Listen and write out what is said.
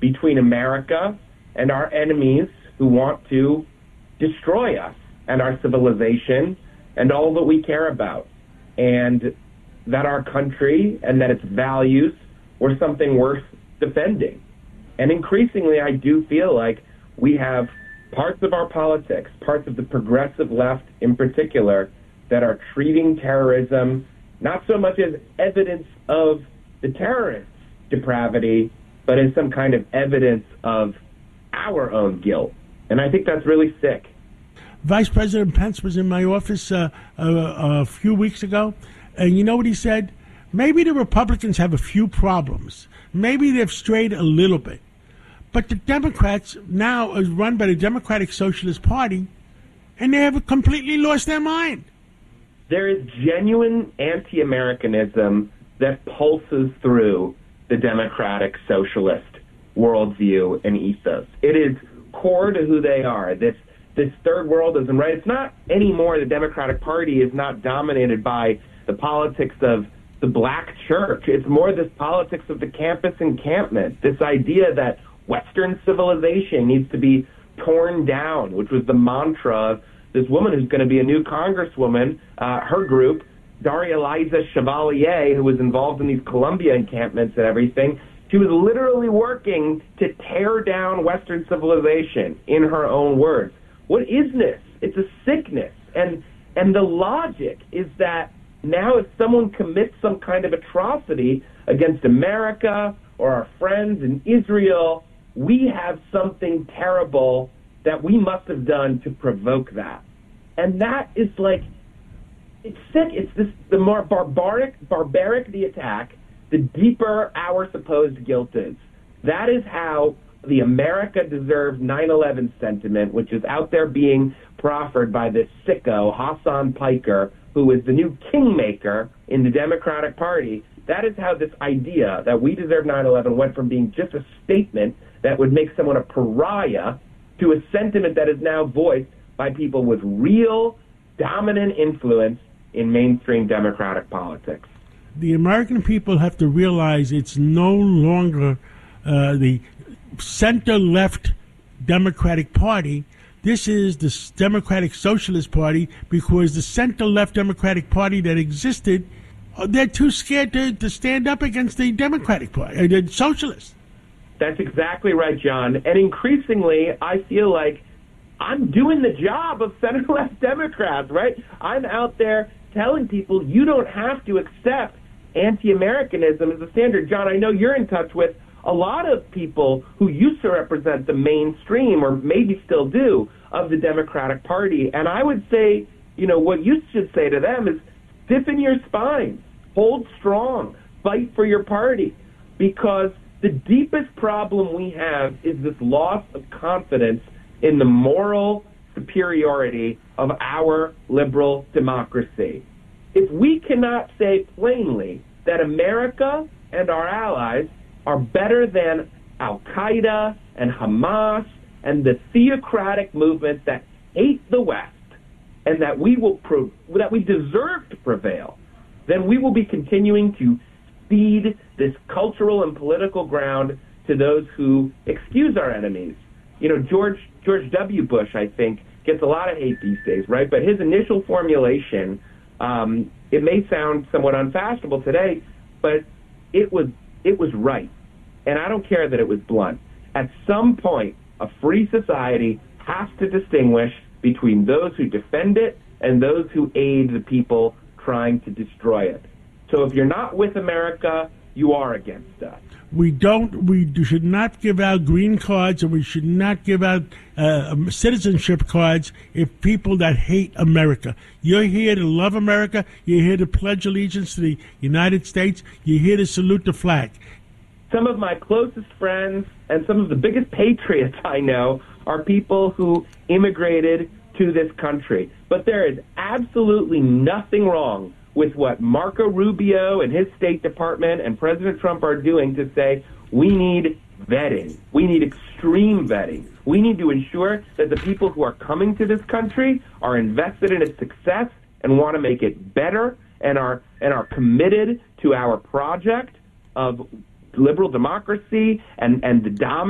between America and our enemies who want to destroy us and our civilization and all that we care about, and that our country and that its values were something worth defending. And increasingly, I do feel like we have parts of our politics, parts of the progressive left in particular, that are treating terrorism not so much as evidence of the terrorists' depravity, but as some kind of evidence of our own guilt. And I think that's really sick. Vice President Pence was in my office a few weeks ago, and you know what he said? Maybe the Republicans have a few problems. Maybe they've strayed a little bit. But the Democrats now is run by the Democratic Socialist Party, and they have completely lost their mind. There is genuine anti-Americanism that pulses through the Democratic Socialist worldview and ethos. It is core to who they are. This third worldism, right? It's not anymore, the Democratic Party is not dominated by the politics of the black church. It's more this politics of the campus encampment, this idea that Western civilization needs to be torn down, which was the mantra of this woman who's going to be a new congresswoman, her group, Daria Liza Chevalier, who was involved in these Columbia encampments and everything. She was literally working to tear down Western civilization, in her own words. What is this? It's a sickness. And the logic is that now if someone commits some kind of atrocity against America or our friends in Israel, we have something terrible that we must have done to provoke that. And that is like, it's sick. It's this, the more barbaric the attack, the deeper our supposed guilt is. That is how the America deserves 9/11 sentiment, which is out there being proffered by this sicko, Hassan Piker, who is the new kingmaker in the Democratic Party. That is how this idea that we deserve 9/11 went from being just a statement that would make someone a pariah to a sentiment that is now voiced by people with real dominant influence in mainstream Democratic politics. The American people have to realize it's no longer the center-left Democratic Party. This is the Democratic Socialist Party, because the center-left Democratic Party that existed, they're too scared to stand up against the Democratic Party, the Socialists. That's exactly right, John. And increasingly, I feel like I'm doing the job of center-left Democrats, right? I'm out there telling people you don't have to accept anti-Americanism as a standard. John, I know you're in touch with a lot of people who used to represent the mainstream, or maybe still do, of the Democratic Party. And I would say, you know, what you should say to them is stiffen your spine, hold strong, fight for your party, because the deepest problem we have is this loss of confidence in the moral superiority of our liberal democracy. If we cannot say plainly that America and our allies are better than Al-Qaeda and Hamas and the theocratic movements that hate the West, and that we deserve to prevail, then we will be continuing to feed this cultural and political ground to those who excuse our enemies. You know, George W. Bush, I think, gets a lot of hate these days, right? But his initial formulation, it may sound somewhat unfashionable today, but it was right. And I don't care that it was blunt. At some point, a free society has to distinguish between those who defend it and those who aid the people trying to destroy it. So if you're not with America, you are against us. We should not give out green cards, and we should not give out citizenship cards if people that hate America. You're here to love America. You're here to pledge allegiance to the United States. You're here to salute the flag. Some of my closest friends and some of the biggest patriots I know are people who immigrated to this country. But there is absolutely nothing wrong with what Marco Rubio and his State Department and President Trump are doing to say we need vetting. We need extreme vetting. We need to ensure that the people who are coming to this country are invested in its success and want to make it better and are committed to our project of liberal democracy and the dominance